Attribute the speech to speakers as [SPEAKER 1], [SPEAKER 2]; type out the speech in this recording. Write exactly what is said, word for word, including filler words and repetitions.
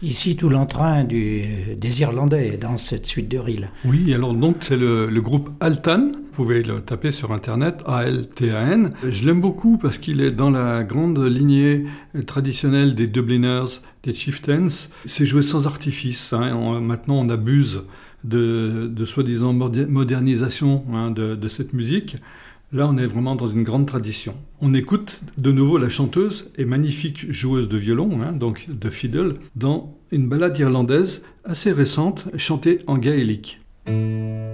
[SPEAKER 1] ici tout l'entrain du, des Irlandais dans cette suite de Reel.
[SPEAKER 2] Oui, alors donc c'est le, le groupe Altan. Vous pouvez le taper sur internet, A L T A N. Je l'aime beaucoup parce qu'il est dans la grande lignée traditionnelle des Dubliners, des Chieftains. C'est joué sans artifice. Hein. On, maintenant, on abuse de, de soi-disant modernisation hein, de, de cette musique. Là, on est vraiment dans une grande tradition. On écoute de nouveau la chanteuse et magnifique joueuse de violon, hein, donc de fiddle, dans une ballade irlandaise assez récente chantée en gaélique.